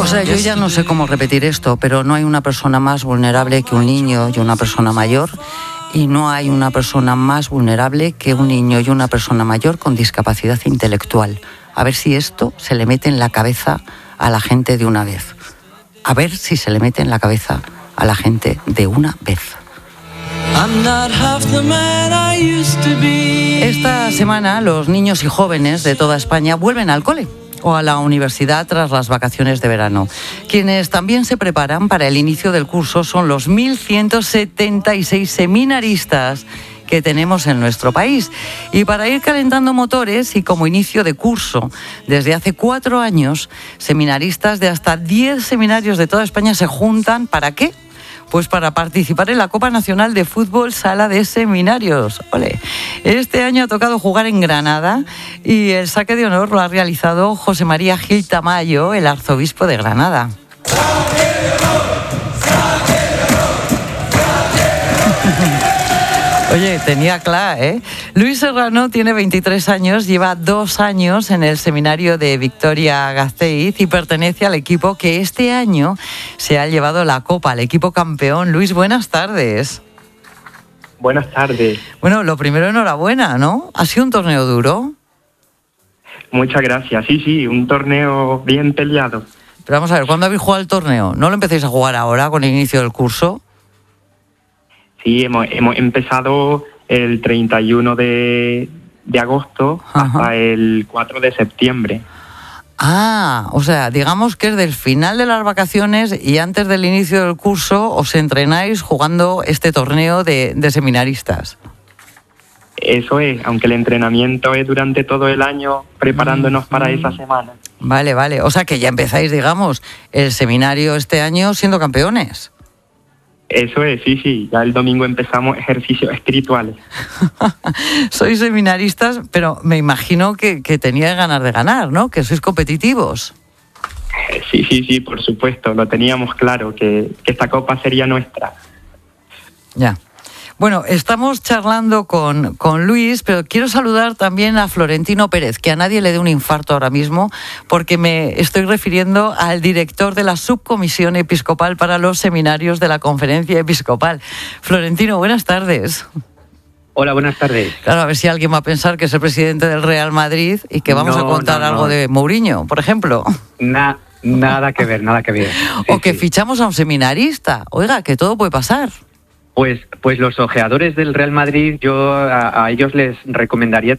sea, yo ya no sé cómo repetir esto, pero no hay una persona más vulnerable que un niño y una persona mayor, y no hay una persona más vulnerable que un niño y una persona mayor con discapacidad intelectual. A ver si esto se le mete en la cabeza a la gente de una vez. A ver si se le mete en la cabeza a la gente de una vez. Esta semana los niños y jóvenes de toda España vuelven al cole o a la universidad tras las vacaciones de verano. Quienes también se preparan para el inicio del curso son los 1.176 seminaristas que tenemos en nuestro país. Y para ir calentando motores y como inicio de curso, desde hace 4 años, seminaristas de hasta 10 seminarios de toda España se juntan. ¿Para qué? Pues para participar en la Copa Nacional de Fútbol Sala de Seminarios. ¡Ole! Este año ha tocado jugar en Granada y el saque de honor lo ha realizado José María Gil Tamayo, el arzobispo de Granada. Oye, tenía claro, ¿eh? Luis Serrano tiene 23 años, lleva 2 años en el seminario de Vitoria-Gasteiz y pertenece al equipo que este año se ha llevado la Copa, el equipo campeón. Luis, buenas tardes. Buenas tardes. Bueno, lo primero, enhorabuena, ¿no? ¿Ha sido un torneo duro? Muchas gracias. Sí, un torneo bien peleado. Pero vamos a ver, ¿cuándo habéis jugado el torneo? ¿No lo empecéis a jugar ahora con el inicio del curso? Sí, hemos empezado el 31 de agosto. Ajá. Hasta el 4 de septiembre. Ah, o sea, digamos que es del final de las vacaciones y antes del inicio del curso os entrenáis jugando este torneo de seminaristas. Eso es, aunque el entrenamiento es durante todo el año preparándonos para esa semana. Vale, o sea que ya empezáis, digamos, el seminario este año siendo campeones. Eso es, sí, ya el domingo empezamos ejercicios espirituales. Sois seminaristas, pero me imagino que teníais ganas de ganar, ¿no? Que sois competitivos. Sí, por supuesto, lo teníamos claro, que esta copa sería nuestra. Ya. Bueno, estamos charlando con Luis, pero quiero saludar también a Florentino Pérez, que a nadie le dé un infarto ahora mismo, porque me estoy refiriendo al director de la Subcomisión Episcopal para los Seminarios de la Conferencia Episcopal. Florentino, buenas tardes. Hola, buenas tardes. Claro, a ver si alguien va a pensar que es el presidente del Real Madrid y que vamos a contar algo de Mourinho, por ejemplo. Nada que ver. O que fichamos a un seminarista. Oiga, que todo puede pasar. Pues los ojeadores del Real Madrid, yo a ellos les recomendaría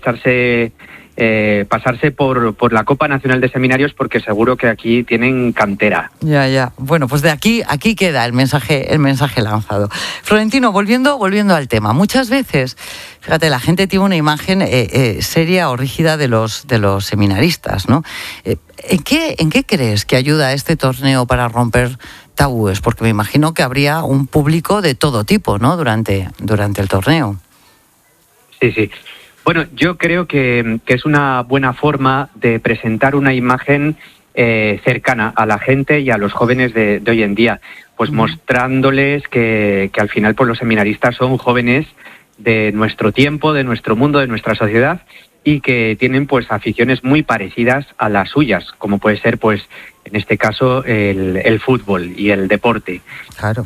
pasarse por la Copa Nacional de Seminarios, porque seguro que aquí tienen cantera. Ya. Bueno, pues de aquí queda el mensaje lanzado. Florentino, volviendo al tema. Muchas veces, fíjate, la gente tiene una imagen seria o rígida de los seminaristas, ¿no? ¿En qué crees que ayuda este torneo para romper tabúes? Porque me imagino que habría un público de todo tipo, ¿no? Durante el torneo. Sí. Bueno, yo creo que es una buena forma de presentar una imagen cercana a la gente y a los jóvenes de hoy en día, pues mostrándoles que al final pues los seminaristas son jóvenes de nuestro tiempo, de nuestro mundo, de nuestra sociedad, y que tienen pues aficiones muy parecidas a las suyas, como puede ser pues en este caso el fútbol y el deporte. Claro.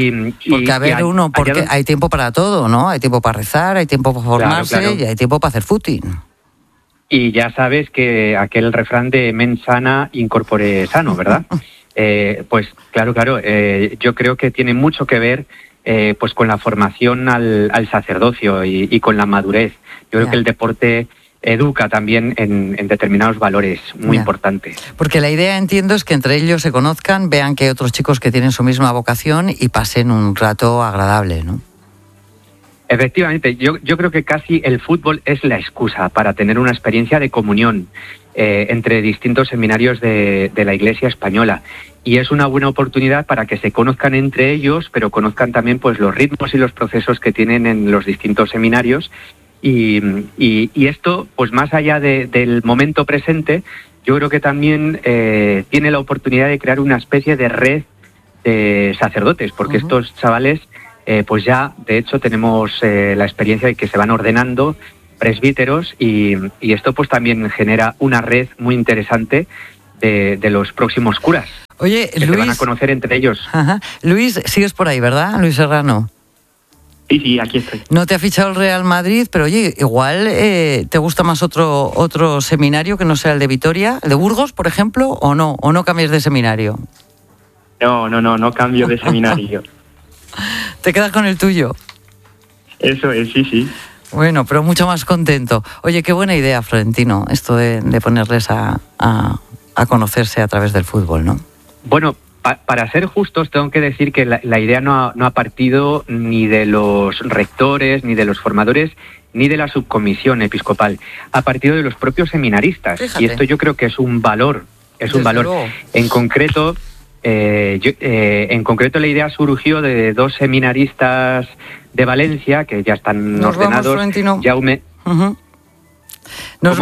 Porque hay tiempo para todo, ¿no? Hay tiempo para rezar, hay tiempo para formarse, claro. Y hay tiempo para hacer footing. Y ya sabes que aquel refrán de mens sana in corpore sano, ¿verdad? Pues claro, yo creo que tiene mucho que ver pues con la formación al sacerdocio y con la madurez. Yo creo que el deporte educa también en determinados valores muy importantes. Porque la idea, entiendo, es que entre ellos se conozcan, vean que hay otros chicos que tienen su misma vocación y pasen un rato agradable, ¿no? Efectivamente, yo creo que casi el fútbol es la excusa para tener una experiencia de comunión entre distintos seminarios de la Iglesia española. Y es una buena oportunidad para que se conozcan entre ellos, pero conozcan también pues los ritmos y los procesos que tienen en los distintos seminarios. Y esto, pues más allá del momento presente, yo creo que también tiene la oportunidad de crear una especie de red de sacerdotes, porque estos chavales, pues ya, de hecho, tenemos la experiencia de que se van ordenando presbíteros y esto pues también genera una red muy interesante de los próximos curas. Oye, que Luis, se van a conocer entre ellos. Ajá. Luis, sigues por ahí, ¿verdad, Luis Serrano? Sí, aquí estoy. No te ha fichado el Real Madrid, pero oye, igual te gusta más otro seminario que no sea el de Vitoria, el de Burgos, por ejemplo, o no cambies de seminario. No cambio de seminario. ¿Te quedas con el tuyo? Eso es, sí. Bueno, pero mucho más contento. Oye, qué buena idea, Florentino, esto de ponerles a conocerse a través del fútbol, ¿no? Bueno, para ser justos, tengo que decir que la idea no ha partido ni de los rectores, ni de los formadores, ni de la subcomisión episcopal. Ha partido de los propios seminaristas. Fíjate. Y esto yo creo que es un valor. Luego. En concreto, la idea surgió de 2 seminaristas de Valencia que ya están ordenados. Florentino. Jaume. Uh-huh. Nos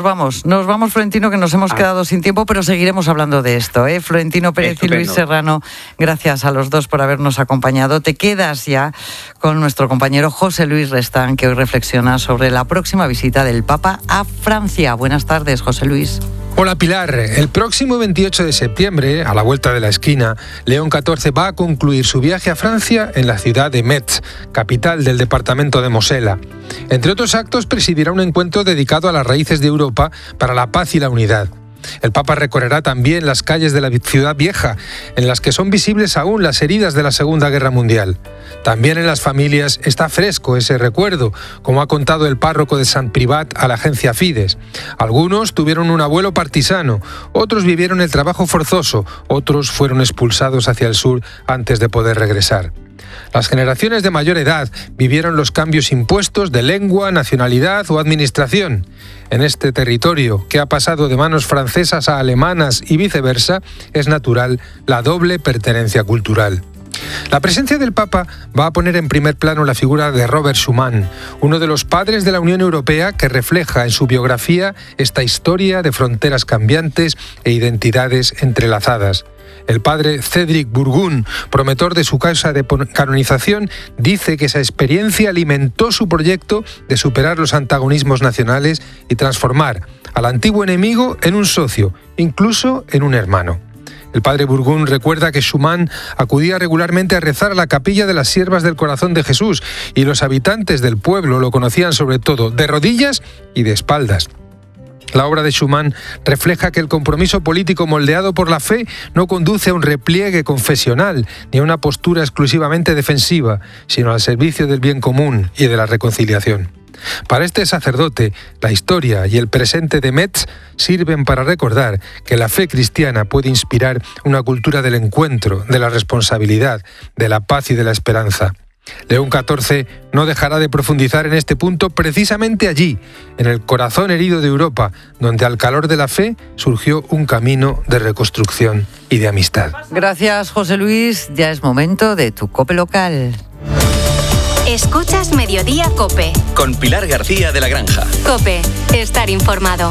vamos, Florentino, que nos hemos quedado sin tiempo, pero seguiremos hablando de esto, ¿eh? Florentino Pérez Estupendo. y Luis Serrano, gracias a los dos por habernos acompañado. Te quedas ya con nuestro compañero José Luis Restán, que hoy reflexiona sobre la próxima visita del Papa a Francia. Buenas tardes, José Luis. Hola Pilar, el próximo 28 de septiembre, a la vuelta de la esquina, León XIV va a concluir su viaje a Francia en la ciudad de Metz, capital del departamento de Mosela. Entre otros actos, presidirá un encuentro dedicado a las raíces de Europa para la paz y la unidad. El Papa recorrerá también las calles de la ciudad vieja, en las que son visibles aún las heridas de la Segunda Guerra Mundial. También en las familias está fresco ese recuerdo, como ha contado el párroco de Sant Privat a la agencia Fides. Algunos tuvieron un abuelo partisano, otros vivieron el trabajo forzoso, otros fueron expulsados hacia el sur antes de poder regresar. Las generaciones de mayor edad vivieron los cambios impuestos de lengua, nacionalidad o administración. En este territorio, que ha pasado de manos francesas a alemanas y viceversa, es natural la doble pertenencia cultural. La presencia del Papa va a poner en primer plano la figura de Robert Schuman, uno de los padres de la Unión Europea que refleja en su biografía esta historia de fronteras cambiantes e identidades entrelazadas. El padre Cédric Burgun, promotor de su causa de canonización, dice que esa experiencia alimentó su proyecto de superar los antagonismos nacionales y transformar al antiguo enemigo en un socio, incluso en un hermano. El padre Burgun recuerda que Schuman acudía regularmente a rezar a la capilla de las Siervas del Corazón de Jesús y los habitantes del pueblo lo conocían sobre todo de rodillas y de espaldas. La obra de Schuman refleja que el compromiso político moldeado por la fe no conduce a un repliegue confesional ni a una postura exclusivamente defensiva, sino al servicio del bien común y de la reconciliación. Para este sacerdote, la historia y el presente de Metz sirven para recordar que la fe cristiana puede inspirar una cultura del encuentro, de la responsabilidad, de la paz y de la esperanza. León XIV no dejará de profundizar en este punto precisamente allí, en el corazón herido de Europa, donde al calor de la fe surgió un camino de reconstrucción y de amistad. Gracias, José Luis. Ya es momento de tu COPE local. Escuchas Mediodía COPE. Con Pilar García de la Granja. COPE, estar informado.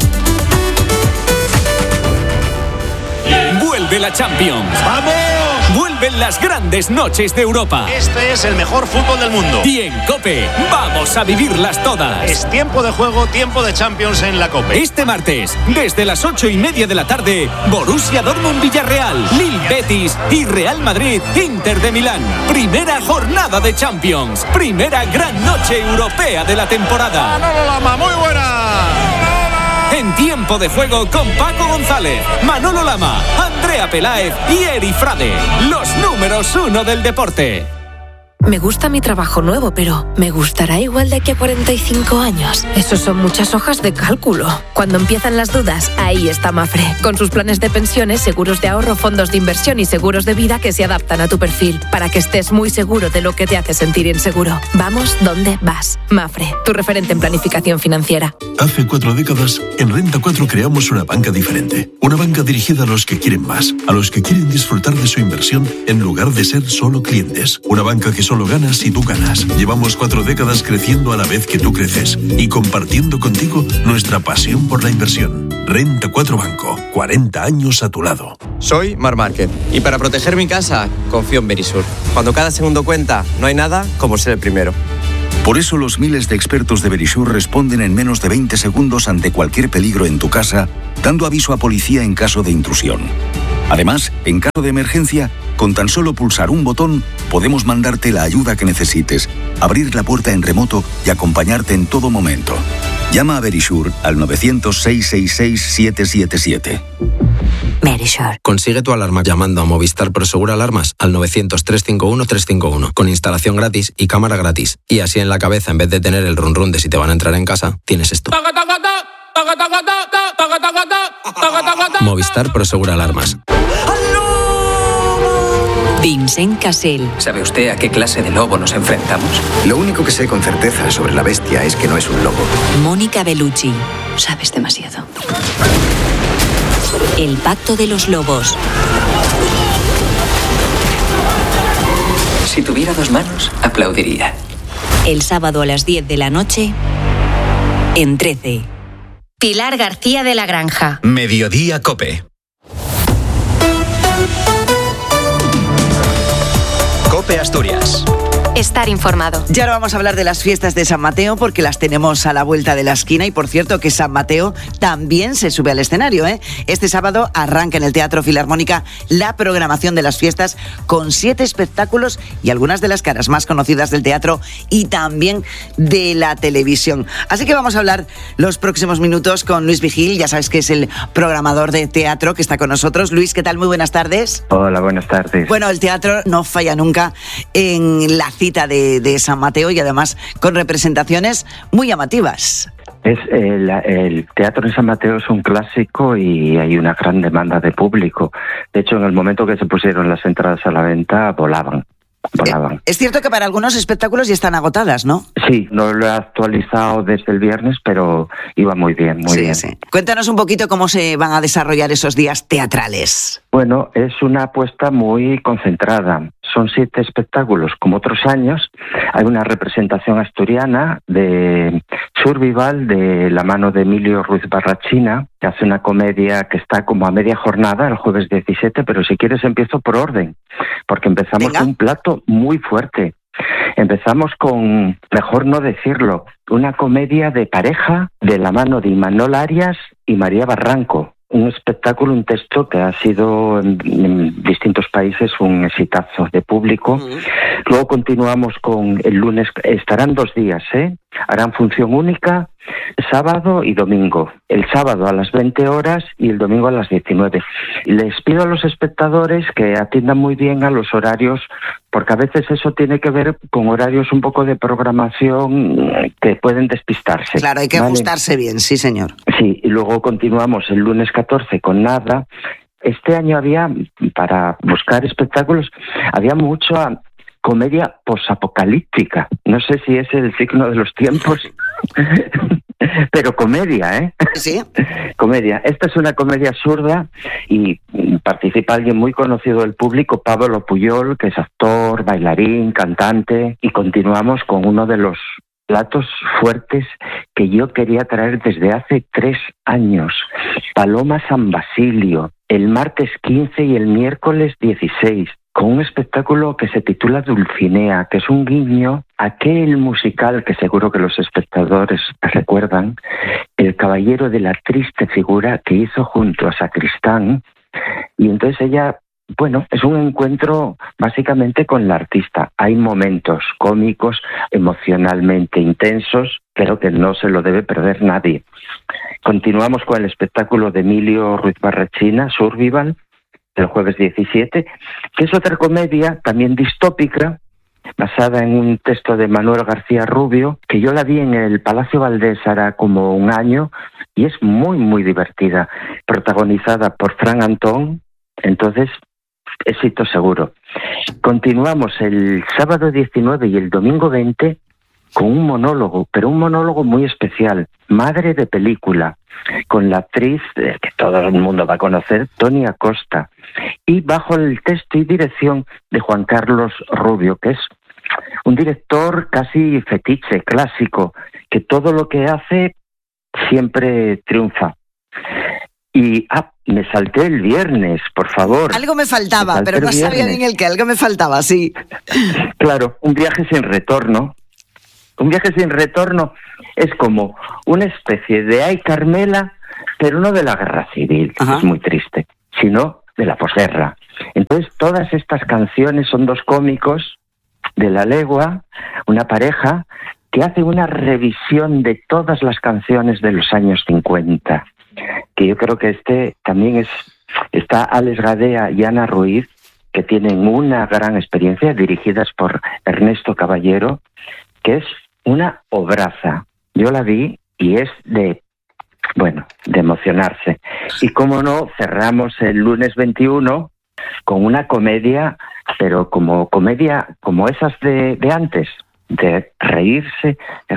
Vuelve la Champions. ¡Vamos! Vuelven las grandes noches de Europa. Este es el mejor fútbol del mundo. Y en COPE vamos a vivirlas todas. Es tiempo de juego, tiempo de Champions en la COPE. Este martes, desde las 8:30 de la tarde, Borussia Dortmund-Villarreal, Lille-Betis y Real Madrid-Inter de Milán. Primera jornada de Champions. Primera gran noche europea de la temporada. ¡Manolo Lama, muy buena! En tiempo de juego con Paco González, Manolo Lama, Andrea Peláez y Eri Frade. Los números 1 del deporte. Me gusta mi trabajo nuevo, pero ¿me gustará igual de aquí a 45 años? Esos son muchas hojas de cálculo. Cuando empiezan las dudas, ahí está Mafre. Con sus planes de pensiones, seguros de ahorro, fondos de inversión y seguros de vida que se adaptan a tu perfil, para que estés muy seguro de lo que te hace sentir inseguro. Vamos donde vas. Mafre, tu referente en planificación financiera. Hace 4 décadas, en Renta 4 creamos una banca diferente. Una banca dirigida a los que quieren más, a los que quieren disfrutar de su inversión en lugar de ser solo clientes. Una banca que solo ganas si tú ganas. Llevamos 4 décadas creciendo a la vez que tú creces y compartiendo contigo nuestra pasión por la inversión. Renta 4 Banco, 40 años a tu lado. Soy Marc Márquez y para proteger mi casa confío en Verisur. Cuando cada segundo cuenta, no hay nada como ser el primero. Por eso los miles de expertos de Verisure responden en menos de 20 segundos ante cualquier peligro en tu casa, dando aviso a policía en caso de intrusión. Además, en caso de emergencia, con tan solo pulsar un botón, podemos mandarte la ayuda que necesites, abrir la puerta en remoto y acompañarte en todo momento. Llama a Verisure al 900-666-777. Verisure. Consigue tu alarma llamando a Movistar Prosegur Alarmas al 900-351-351, con instalación gratis y cámara gratis. Y así en la cabeza, en vez de tener el run run de si te van a entrar en casa, tienes esto. Movistar Prosegur Alarmas. Vincent Cassel. ¿Sabe usted a qué clase de lobo nos enfrentamos? Lo único que sé con certeza sobre la bestia es que no es un lobo. Mónica Bellucci. Sabes demasiado. El pacto de los lobos. Si tuviera 2 manos, aplaudiría. El sábado a las 10 de la noche, en 13. Pilar García de la Granja. Mediodía Cope. Cope Asturias. Estar informado. Ya ahora vamos a hablar de las fiestas de San Mateo porque las tenemos a la vuelta de la esquina y por cierto que San Mateo también se sube al escenario, ¿eh? Este sábado arranca en el Teatro Filarmónica la programación de las fiestas con 7 espectáculos y algunas de las caras más conocidas del teatro y también de la televisión. Así que vamos a hablar los próximos minutos con Luis Vigil, ya sabes que es el programador de teatro que está con nosotros. Luis, ¿qué tal? Muy buenas tardes. Hola, buenas tardes. Bueno, el teatro no falla nunca en la cita de San Mateo y además con representaciones muy llamativas. El teatro en San Mateo es un clásico y hay una gran demanda de público. De hecho, en el momento que se pusieron las entradas a la venta, volaban. Es cierto que para algunos espectáculos ya están agotadas, ¿no? Sí, no lo he actualizado desde el viernes, pero iba muy bien, muy bien. Sí. Cuéntanos un poquito cómo se van a desarrollar esos días teatrales. Bueno, es una apuesta muy concentrada. Son 7 espectáculos, como otros años. Hay una representación asturiana de Survival, de la mano de Emilio Ruiz Barrachina, que hace una comedia que está como a media jornada, el jueves 17, pero si quieres empiezo por orden, porque empezamos con un plato muy fuerte. Empezamos con, mejor no decirlo, una comedia de pareja de la mano de Imanol Arias y María Barranco. Un espectáculo, un texto que ha sido en distintos países un exitazo de público. Luego continuamos con el lunes, estarán 2 días, harán función única, sábado y domingo. El sábado a las 20 horas y el domingo a las 19. Les pido a los espectadores que atiendan muy bien a los horarios, porque a veces eso tiene que ver con horarios un poco de programación que pueden despistarse. Claro, hay que ajustarse bien, sí señor. Sí, y luego continuamos el lunes 14 con Nada. Este año había, para buscar espectáculos, había mucha comedia posapocalíptica. No sé si es el signo de los tiempos, pero comedia, ¿eh? Sí. Comedia. Esta es una comedia absurda y participa alguien muy conocido del público, Pablo Puyol, que es actor, bailarín, cantante, y continuamos con uno de los platos fuertes que yo quería traer desde hace 3 años. Paloma San Basilio, el martes 15 y el miércoles 16. Con un espectáculo que se titula Dulcinea, que es un guiño a aquel musical que seguro que los espectadores recuerdan, El caballero de la triste figura, que hizo junto a Sacristán. Y entonces ella, bueno, es un encuentro básicamente con la artista. Hay momentos cómicos, emocionalmente intensos, pero que no se lo debe perder nadie. Continuamos con el espectáculo de Emilio Ruiz Barrachina, Survival, el jueves 17, que es otra comedia también distópica, basada en un texto de Manuel García Rubio, que yo la vi en el Palacio Valdés hará como un año, y es muy, muy divertida, protagonizada por Fran Antón, entonces éxito seguro. Continuamos el sábado 19 y el domingo 20 con un monólogo, pero un monólogo muy especial, Madre de película, con la actriz que todo el mundo va a conocer, Toni Acosta, y bajo el texto y dirección de Juan Carlos Rubio, que es un director casi fetiche, clásico, que todo lo que hace siempre triunfa. Y me salté el viernes, por favor. Algo me faltaba, pero no sabía bien el qué, algo me faltaba, sí. Claro, un viaje sin retorno, Un viaje sin retorno es como una especie de Ay Carmela, pero no de la guerra civil, que es muy triste, sino de la posguerra. Entonces, todas estas canciones son dos cómicos de La Legua, una pareja que hace una revisión de todas las canciones de los años 50, que yo creo que también está Alex Gadea y Ana Ruiz, que tienen una gran experiencia, dirigidas por Ernesto Caballero, que es una obraza. Yo la vi y es de emocionarse. Y cómo no, cerramos el lunes 21 con una comedia, pero como esas de antes, de reírse y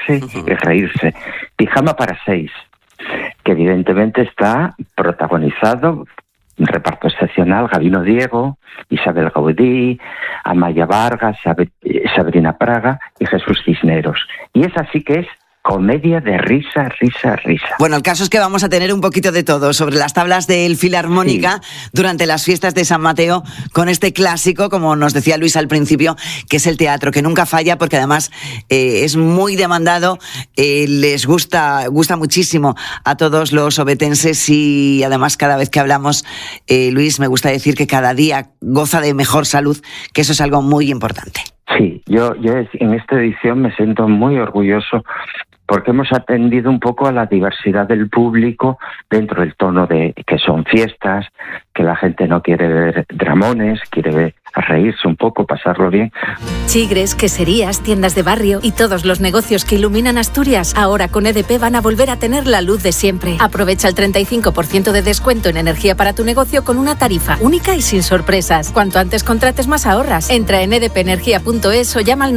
reírse. Pijama para 6, que evidentemente está protagonizado, un reparto excepcional: Gabino Diego, Isabel Gaudí, Amaya Vargas, Sabrina Praga y Jesús Cisneros. Y esa sí que es comedia de risa. Bueno, el caso es que vamos a tener un poquito de todo sobre las tablas del Filarmónica durante las fiestas de San Mateo, con este clásico, como nos decía Luis al principio, que es el teatro, que nunca falla, porque además es muy demandado, les gusta muchísimo a todos los ovetenses, y además cada vez que hablamos, Luis, me gusta decir que cada día goza de mejor salud, que eso es algo muy importante. Sí, yo en esta edición me siento muy orgulloso, porque hemos atendido un poco a la diversidad del público dentro del tono de que son fiestas, que la gente no quiere ver dramones, quiere reírse un poco, pasarlo bien. Chigres, queserías, tiendas de barrio y todos los negocios que iluminan Asturias, ahora con EDP van a volver a tener la luz de siempre. Aprovecha el 35% de descuento en energía para tu negocio con una tarifa única y sin sorpresas. Cuanto antes contrates, más ahorras. Entra en edpenergia.es o llama al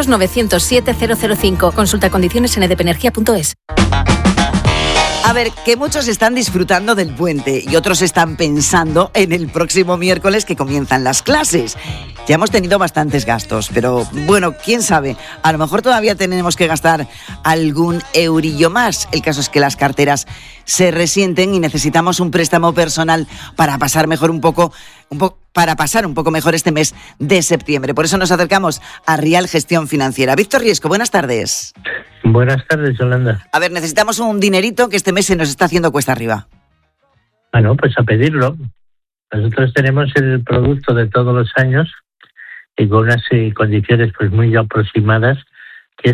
900-907-005. Consulta condiciones en edpenergia.es. A ver, que muchos están disfrutando del puente y otros están pensando en el próximo miércoles, que comienzan las clases. Ya hemos tenido bastantes gastos, pero bueno, quién sabe, a lo mejor todavía tenemos que gastar algún eurillo más. El caso es que las carteras se resienten y necesitamos un préstamo personal para pasar un poco mejor este mes de septiembre. Por eso nos acercamos a Rial Gestión Financiera. Víctor Riesco, buenas tardes. Buenas tardes, Yolanda. A ver, necesitamos un dinerito que este mes se nos está haciendo cuesta arriba. Bueno, pues a pedirlo. Nosotros tenemos el producto de todos los años y con unas condiciones pues muy aproximadas, que es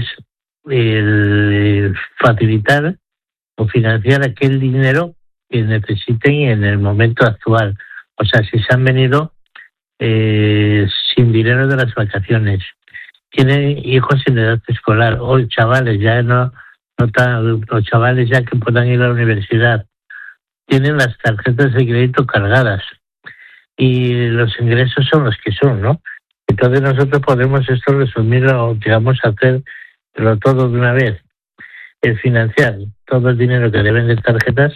el facilitar o financiar aquel dinero que necesiten en el momento actual. O sea, si se han venido sin dinero de las vacaciones, tienen hijos en edad escolar, o chavales ya los chavales ya que puedan ir a la universidad, tienen las tarjetas de crédito cargadas y los ingresos son los que son, ¿no? Entonces nosotros podemos esto resumirlo, digamos, hacerlo todo de una vez. El financiar todo el dinero que deben de tarjetas,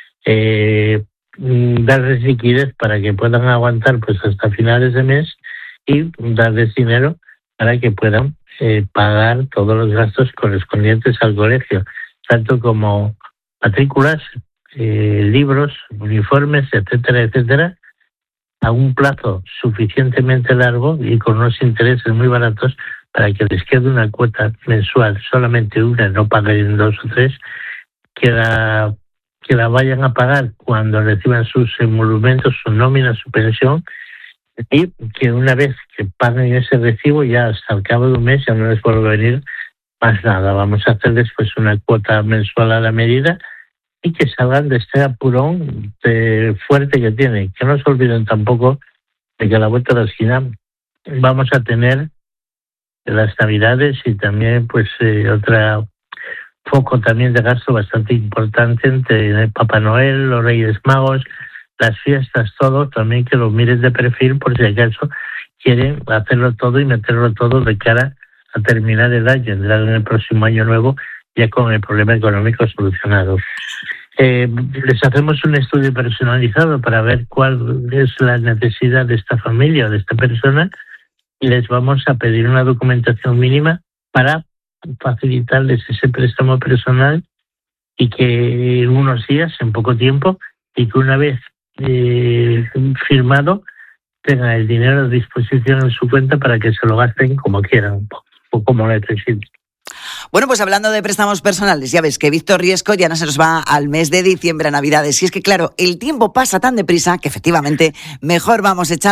darles liquidez para que puedan aguantar pues hasta finales de mes, y darles dinero para que puedan pagar todos los gastos correspondientes al colegio, tanto como matrículas, libros, uniformes, etcétera, a un plazo suficientemente largo y con unos intereses muy baratos, para que les quede una cuota mensual, solamente una, no paguen 2 o 3, que la vayan a pagar cuando reciban sus emolumentos, su nómina, su pensión, y que una vez que paguen ese recibo, ya hasta el cabo de un mes ya no les vuelve a venir más nada. Vamos a hacerles pues una cuota mensual a la medida, y que salgan de este apurón fuerte que tienen. Que no se olviden tampoco de que a la vuelta de la esquina vamos a tener las Navidades y también pues otro foco también de gasto bastante importante entre Papá Noel, los Reyes Magos, las fiestas, todo. También que lo mires de perfil por si acaso quieren hacerlo todo y meterlo todo de cara a terminar el año, entrar en el próximo año nuevo ya con el problema económico solucionado. Les hacemos un estudio personalizado para ver cuál es la necesidad de esta familia o de esta persona, y les vamos a pedir una documentación mínima para facilitarles ese préstamo personal, y que en unos días, en poco tiempo, y que una vez firmado tengan el dinero a disposición en su cuenta para que se lo gasten como quieran o como necesiten. Bueno, pues hablando de préstamos personales, ya ves que Víctor Riesco ya no se nos va al mes de diciembre, a Navidades. Y es que, claro, el tiempo pasa tan deprisa que efectivamente mejor vamos echando